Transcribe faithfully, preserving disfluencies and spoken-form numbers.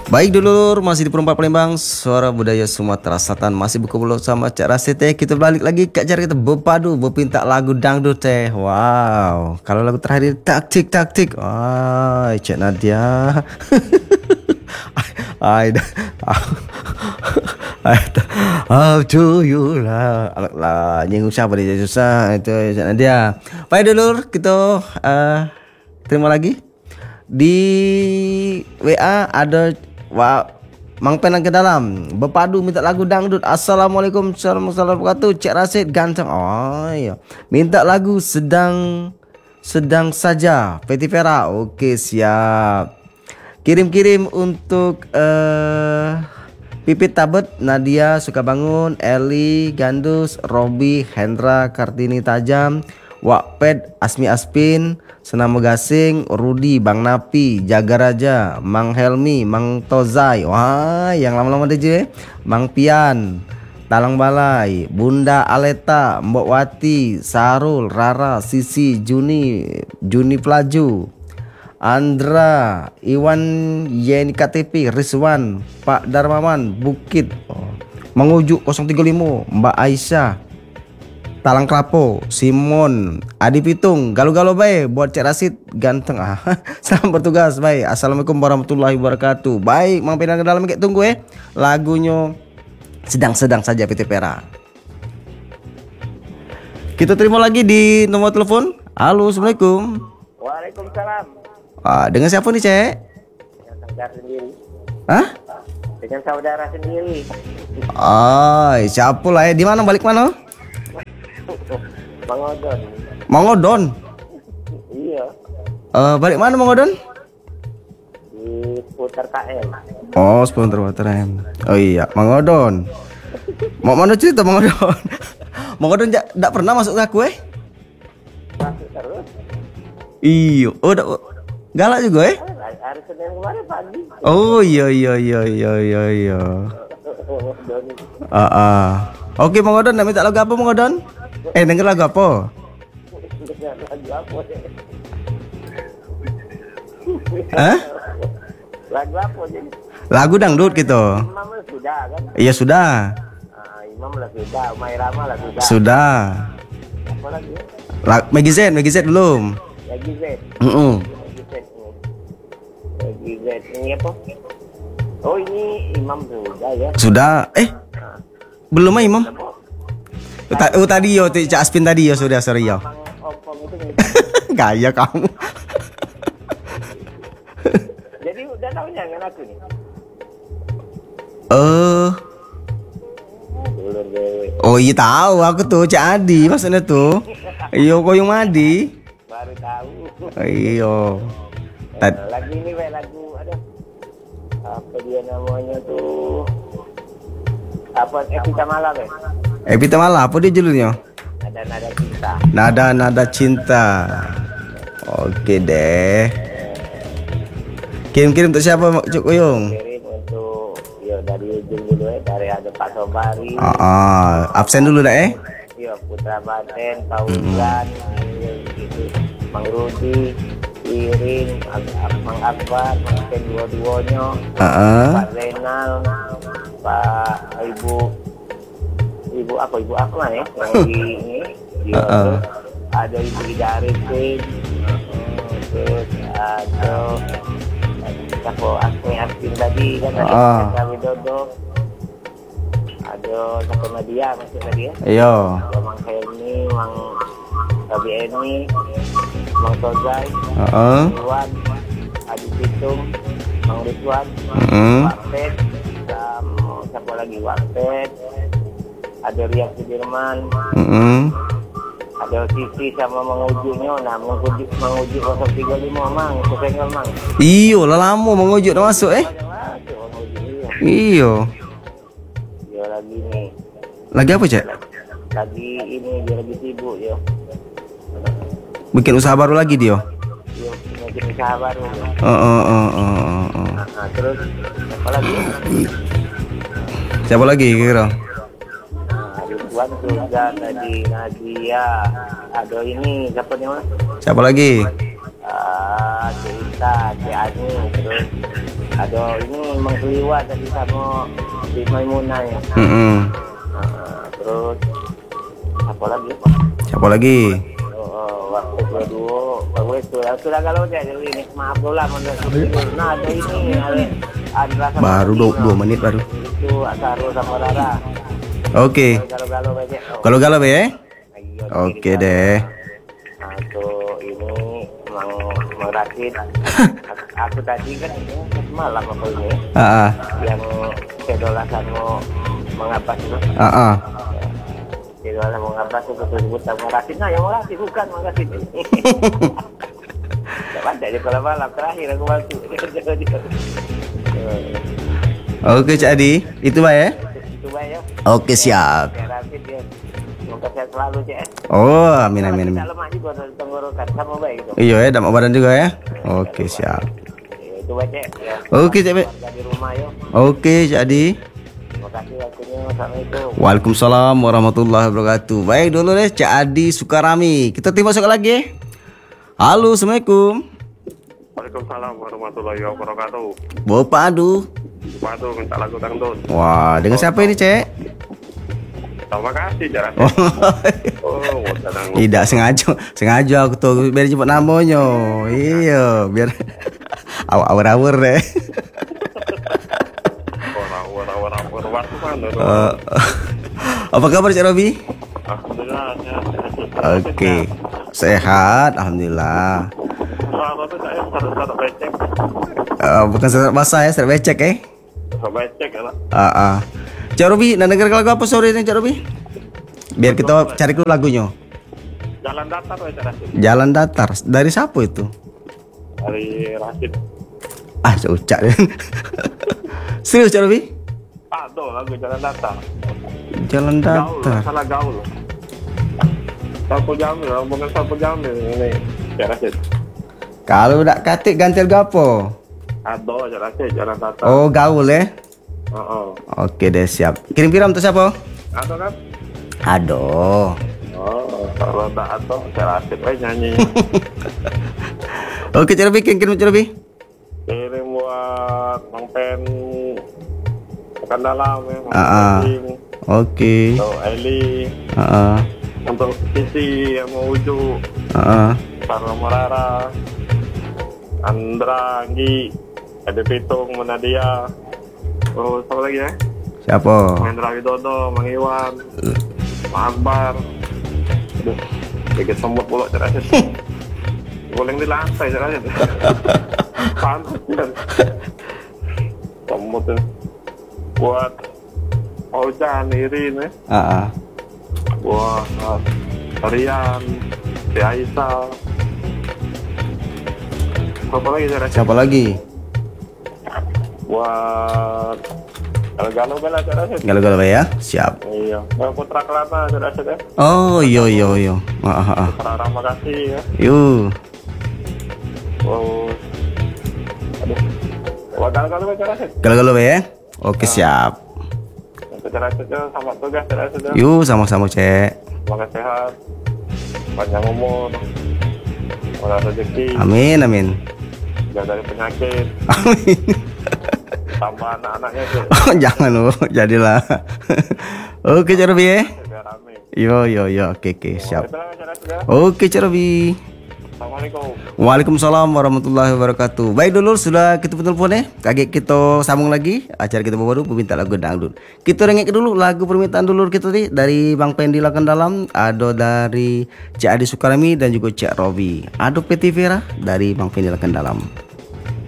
Baik dulur, masih di Perempat Palembang, suara budaya Sumatera Selatan. Masih berkumpul sama Cak Rasid teh. Kita balik lagi ke acara kita berpadu, berpinta lagu dangdut teh. Wow, kalau lagu terakhir taktik taktik. Wah, Cak Nadia. I How to you lah lah nyinggung siapa dia susah itu Cak Nadia. Baik dulur, kita uh, terima lagi di W A ada Wah, Mang Penang ke dalam berpadu minta lagu dangdut. Assalamualaikum warahmatullahi wabarakatuh. Cak Rasid ganteng. Oh iya. Minta lagu sedang sedang saja Peti Vera. Oke, siap. Kirim-kirim untuk uh, Pipit Tabet, Nadia Sukabangun, Eli Gandus, Robi, Hendra Kartini Tajam, Wakped, Asmi Aspin, Senam Megasing, Rudi, Bang Napi, Jaga Raja, Mang Helmi, Mang Tozai. Wah, yang lama-lama D J. Mang Pian, Talang Balai, Bunda Aleta, Mbok Wati, Sarul, Rara, Sisi, Juni, Juni Pelaju, Andra, Iwan Yeni K T P, Rizwan, Pak Darmawan, Bukit, oh, Mengujuk nol tiga lima, Mbak Aisyah, Talang Klapo, Simon, Adi Pitung, Galuh-galuh baik buat Cak Rasid ganteng. Ah, selamat bertugas baik. Assalamualaikum warahmatullahi wabarakatuh. Baik, Mang Penang ke dalam kayak tunggu eh. Lagunya sedang-sedang saja P T Pera. Kita terima lagi di nomor telepon. Halo, assalamualaikum. Waalaikumsalam. Ah, dengan siapa nih, Cek? Dengan saudara sendiri. Hah? Dengan saudara sendiri. Ah, siapa lah ya? Di mana balik mana? Mang Odon. Mang Odon. Iya. Uh, balik mana Mang Odon? Di putar K M. Oh, sponsor water M. Oh iya, Mang Odon. Mau mana cerita Mang Odon? Mang Odon tidak pernah masuk ke aku eh? Masuk terus. Iyo, oh dak galak juga eh? Hari Senin kemarin pagi. Oh iya iya iya iya iya iya. Ah ah. Oke Mang Odon, nak minta lagu apa Mang Odon? Eh denger lagu apa? Lagu apa? Hah? Lagu apa jadi? Lagu dangdut gitu. Imam lah sudah kan? Iya sudah. Ah, Imam lah sudah, Umay Rama lah sudah. Sudah. Apa lagi? La Maggie Z, Maggie Z belum. Lagi Z. Mm -mm. Lagi Z ini. Lagi Z ini apa? Oh ini Imam sudah ya? Sudah. Eh belum ah Imam. Oh tadi yo, Cak Aspin tadi yo sudah sorry yo. Ompong itu gaya kamu. jadi udah tahu jangan aku nih. Eh. Dulur dewe. Oh iya tahu aku tuh Cak Adi maksudnya tuh. Iyo koyong Madi. Baru tahu. Iyo. Nah, lagi ini we lagu ada apa dia namanya tuh? Apa Evita Mala we? Evita Mala apa dia judulnya? Nada nada cinta. Nada nada cinta. Oke deh. Kirim-kirim untuk siapa Cuk Koyong? Kirim untuk yo dari ujung dulu ya, dari ada Pak Sobari. Ah, ah. Absen dulu dah eh. Yo Putra Baten, Paulan, gitu. Mang Rudi, Irin, Mang Akbar, Mang Ken dua-duanya. Heeh. Pak Renal, Pak Ibu Ibu apa Ibu apa ya yang di ini di uh-uh. ada Ibu Ida Arifin, terus ada siapa Asmi Aspin tadi kan ada uh. Kata Widodo, ada siapa Nadia masih tadi ya? Iya. Ada Mang Helmi, Mang Rabi Eni, Mang Tozai, Heeh. Iwan, Adi Pitung, Mang Rizwan, Heeh. Wakped, sama siapa lagi Wakped, ada Rian Sudirman, Heeh. ada Sisi sama mengujuknya, nah mengujuk mengujuk nol tiga lima mang, kesenggol mang. Iyo, lah lama mengujuk dah masuk eh. Iyo. Dia lagi nih. Lagi apa Cak? Lagi ini dia lagi sibuk yo. Bikin usaha baru lagi dia. Yo bikin usaha baru. Oh oh oh oh oh. Nah, terus apa lagi? Siapa lagi kira? Ridwan juga tadi Nadia. Ada ini siapa nih mas? Siapa lagi? Ah, ada Data, C Ani, terus ada ini Mengkeliwa tadi sama di Maimunah ya. Mm-mm. Nah, terus apa lagi? Siapa lagi? Oh, waktu kedua, waktu itu, sudah kalau dia jadi ini maaf dulu lah, menurut. Nah ada ini, ada Andra sama Baru dua, Martino. dua menit baru. Itu Asaro sama Rara. Oke. Galau-galau aja. Oh, Galau-galau ya? ayo, Oke jadi deh. Nah, itu ini emang merakin. aku, aku tadi kan ini semalam apa ini Ah, ah. yang kedola sama mengapa itu. Ah, ah. Kedola mengapa itu sebut sama merakin. Nah, yang merakin bukan merakin ini. Tak ada je kalau malam terakhir aku bantu. Oke Cak Adi, itu Pak ya? Itu baik ya. Oke siap. Ya, Rafid dia. Semoga sehat selalu Cek. Oh, amin amin amin. Tak lemah juga dari tenggorokan sama baik itu. Iya ya, dalam badan juga ya. Oke siap. Ya, itu baik Cek. Ya. Oke Cak Adi. Keluarga di rumah yo. Oke Cak Adi. Terima kasih waktunya. Assalamualaikum. Waalaikumsalam warahmatullahi wabarakatuh. Baik dulu deh Cak Adi Sukarami. Kita tiba sekali lagi. Halo, assalamualaikum. Waalaikumsalam warahmatullahi wabarakatuh. Bapak Adu. Waduh, minta lagu dangdut. Wah, dengan siapa ini Cek? Terima kasih jarak. Oh, Oh, udah dangdut. tidak sengaja, sengaja aku tuh biar jemput namanya. Iya, biar awur-awur deh. Orang orang orang orang waktu mana? Eh, apa kabar Cak Robi? Alhamdulillah. sehat. Oke, sehat, alhamdulillah. Selama itu saya satu-satu becek. Eh, bukan serat basah ya, serat becek eh. Satu becek ya. Ah, ah. Cak Robi, nak denger lagu apa sore ini Cak Robi? Biar kita cari dulu lagunya. Jalan datar ya Rasid. Jalan Datar. Dari siapa itu? Dari Rasid. Ah, seucak deh. Serius Cak Robi? Aduh, lagu jalan datar. Jalan Gaul, Datar. salah gaul. Sapu jamil, bukan sapu jamil ini. Ya Rasid. Kalau nak katik gantil gapo? Aduh, ya Rasid, jalan datar. Oh, gaul eh. Oh, oh. Oke deh, siap. Kirim-kirim untuk siapa? Aduh kan? Aduh. Oh, kalau tak atau saya Rasid aja nyanyi. Oke, Cak Robi, kirim Cak Robi. Kirim buat Bang Pen Pekan Dalam ya, Bang Ah, ah. Pen, Oke. untuk Eli, Heeh. untuk Sisi yang mau Uju, Heeh. Sarno Merara, Andra, Anggi, Ade Pitung, Menadia, terus apa lagi ya? Siapa? Hendra Widodo, Mang Iwan, Mang Akbar. Aduh, sedikit semut pula cerasnya. Guling di lantai cerasnya. Pantas kan. Semut ini. Buat Ojan, Irin ya. Heeh. Buat uh, Rian, si Aisyah. Apa lagi cerasnya? Siapa lagi? Buat Galau-galau bela cerasnya. Galau-galau ya? Siap. Iya, Buat Putra Kelana cerasnya. Oh, iya iya iya. Heeh heeh. Rara makasih ya. Yuk. Oh, aduh, buat galau-galau bela cerasnya. Galau-galau ya? Oke, siap. Cerasnya sama tugas cerasnya. Yuk, sama-sama, Cek. Semoga sehat, panjang umur, murah rezeki, Amin, amin. jauh dari penyakit, Amin. tambah anak-anaknya tuh, Oh, jangan loh, jadilah. Oke, Cak Robi ya. biar rame. Yo yo yo, oke oke, siap. Itu lah cerasnya. Oke, Cak Robi. Assalamualaikum. Waalaikumsalam warahmatullahi wabarakatuh. Baik dulu, sudah kita telepon ya. Kaki kita sambung lagi acara kita baru peminta lagu dangdut. Kita rengek dulu lagu permintaan dulu kita tadi dari Bang Pendi Lakan Dalam, ada dari Cak Adi Sukarami dan juga Cak Robi. Ada Peti Vera dari Bang Pendi Lakan Dalam.